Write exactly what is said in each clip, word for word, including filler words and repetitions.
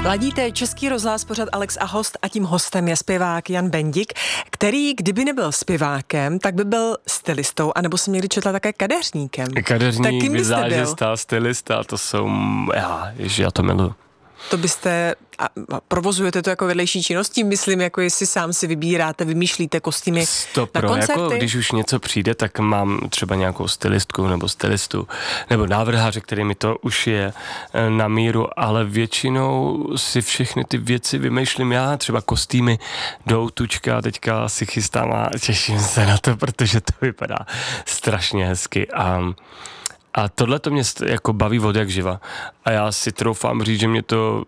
Ladíte Český rozhlas, pořad Alex a host, a tím hostem je zpěvák Jan Bendik, který, kdyby nebyl zpěvákem, tak by byl stylistou, anebo jsem někdy četla také kadeřníkem. Kadeřník, vizážista, stylista, to jsou, já, ježi, já to miluji. To byste, a provozujete to jako vedlejší činnost, tím myslím, jako jestli sám si vybíráte, vymýšlíte kostýmy na koncerty? Jako když už něco přijde, tak mám třeba nějakou stylistku nebo stylistu, nebo návrháře, který mi to už je na míru, ale většinou si všechny ty věci vymýšlím já, třeba kostýmy do outučka, teďka si chystám a těším se na to, protože to vypadá strašně hezky a A tohle to mě jako baví od jak živa. A já si troufám říct, že mě to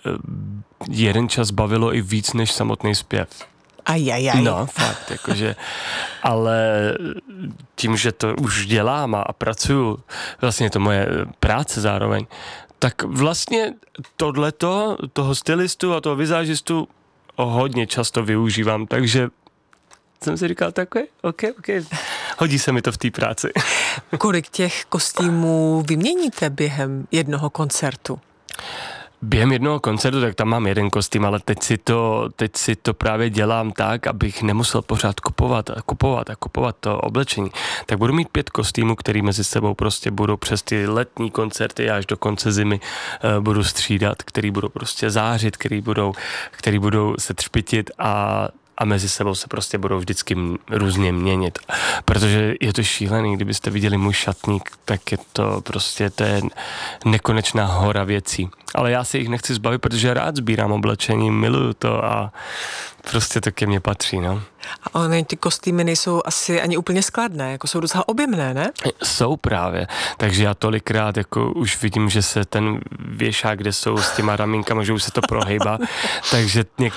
jeden čas bavilo i víc než samotný zpěv. Ajajaj. No, fakt, jakože, ale tím, že to už dělám a pracuju, vlastně je to moje práce zároveň, tak vlastně tohleto, toho stylistu a toho vizážistu hodně často využívám, takže jsem si říkal, tak ok, ok, hodí se mi to v té práci. Kolik těch kostýmů vyměníte během jednoho koncertu? Během jednoho koncertu, tak tam mám jeden kostým, ale teď si to, teď si to právě dělám tak, abych nemusel pořád kupovat a kupovat a kupovat to oblečení. Tak budu mít pět kostýmů, který mezi sebou prostě budou přes ty letní koncerty až do konce zimy uh, budu střídat, který budou prostě zářit, který budou, který budou se třpitit a a mezi sebou se prostě budou vždycky různě měnit. Protože je to šílený, kdybyste viděli můj šatník, tak je to prostě, to je nekonečná hora věcí. Ale já se jich nechci zbavit, protože rád sbírám oblečení, miluju to a prostě to ke mně patří, no. A ony ty kostýmy nejsou asi ani úplně skladné, jako jsou docela objemné, ne? Jsou právě, takže já tolikrát jako už vidím, že se ten věšák, kde jsou s těma ramínkama, že už se to prohejbá, takže